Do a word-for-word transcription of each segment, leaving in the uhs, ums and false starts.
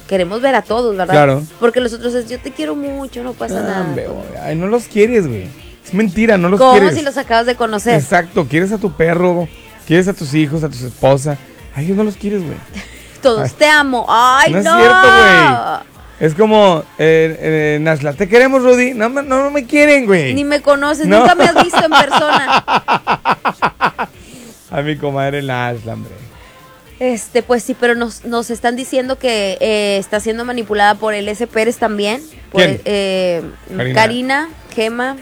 queremos ver a todos, ¿verdad? Claro. Porque los otros es, yo te quiero mucho, no pasa Ah, nada. hombre, ay, no los quieres, güey. Es mentira, no los ¿Cómo quieres. si los acabas de conocer? Exacto, quieres a tu perro, quieres a tus hijos, a tu esposa. Ay, no los quieres, güey. Todos Ay. te amo. Ay, no. No es cierto, güey. Es como, eh, eh, Nashla, te queremos, Rudy. No, no, no me quieren, güey. Ni me conoces, No. nunca me has visto en persona. A mi comadre Nashla, hombre. Este, pues sí, pero nos, nos están diciendo que eh, está siendo manipulada por el S. Pérez también. Por, ¿Quién? eh, Karina. Karina, Gema.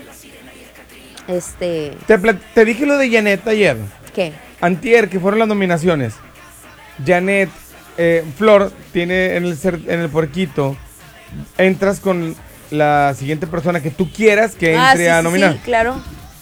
Este. Te, plat- te dije lo de Janet ayer. ¿Qué? Antier, que fueron las nominaciones. Janet, eh, Flor, tiene en el, cer- en el puerquito. Entras con la siguiente persona que tú quieras que Ah, entre sí, a sí, nominar. sí, claro.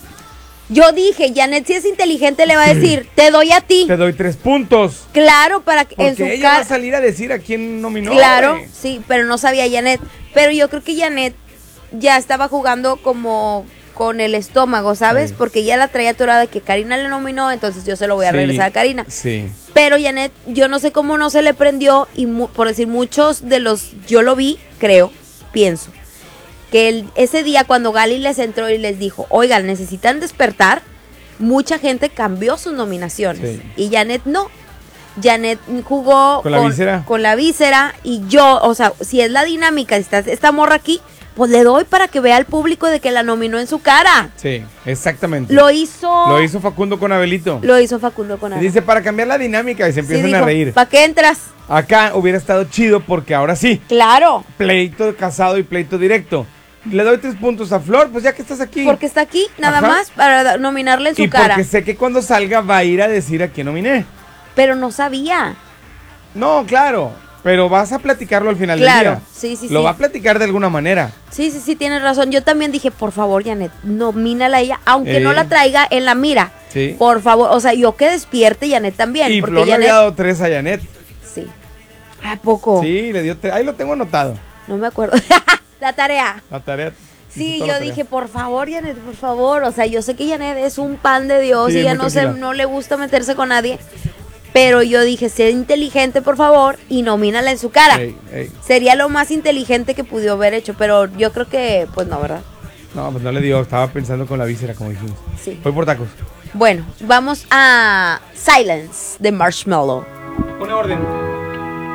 Yo dije, Janet, si es inteligente, le va a decir, te doy a ti. Te doy tres puntos. Claro, para que en su Porque ella va cara. a salir a decir a quién nominó. Claro, güey. sí, pero no sabía Janet. Pero yo creo que Janet ya estaba jugando como con el estómago, ¿sabes? Sí. Porque ya la traía atorada que Karina le nominó, entonces yo se lo voy a Sí, regresar a Karina. Sí. Pero Janet, yo no sé cómo no se le prendió y mu- por decir muchos de los, yo lo vi, creo, pienso, que el- ese día cuando Gali les entró y les dijo, oigan, necesitan despertar, mucha gente cambió sus nominaciones Sí. y Janet no. Janet jugó ¿Con la víscera? con la víscera y yo, o sea, si es la dinámica, si está esta morra aquí, pues le doy para que vea al público de que la nominó en su cara. Sí, exactamente. Lo hizo. Lo hizo Facundo con Abelito. Lo hizo Facundo con Y Ana. dice, para cambiar la dinámica, y se Sí, empiezan dijo, a reír. ¿para qué entras? Acá hubiera estado chido porque ahora sí, Claro, pleito casado y pleito directo. Le doy tres puntos a Flor, pues ya que estás aquí. porque está aquí, nada Ajá. más para da- nominarle en su y cara. porque sé que cuando salga va a ir a decir a quién nominé. Pero no sabía. No, claro, pero vas a platicarlo al final Claro, del día. sí, sí, Lo sí. va a platicar de alguna manera. Sí, sí, sí, tienes razón. Yo también dije, por favor, Janet, nomínala a ella, aunque Eh. no la traiga en la mira. Sí. Por favor, o sea, yo que despierte Janet también. Y porque Flor le Janet, había dado tres a Janet. sí. ¿A poco? Sí, le dio tres. Ahí lo tengo anotado. No me acuerdo. La tarea. La tarea. Sí, hiciste yo la tarea. dije, por favor, Janet, por favor. O sea, yo sé que Janet es un pan de Dios Sí, y ella muy no, se, tranquila. no le gusta meterse con nadie. Pero yo dije, sé inteligente, por favor, y nomínala en su cara. Ey, ey. Sería lo más inteligente que pudo haber hecho, pero yo creo que, pues no, ¿verdad? No, pues no le dio. Estaba pensando con la víscera, como dijimos. Sí. Voy por tacos. Bueno, vamos a Silence de Marshmallow. Pone orden.